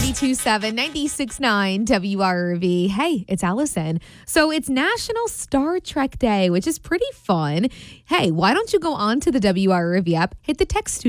92.7, 96.9 WRV. Hey, it's Allison. So it's National Star Trek Day, which is pretty fun. Hey, why don't you go on to the WRV app, hit the text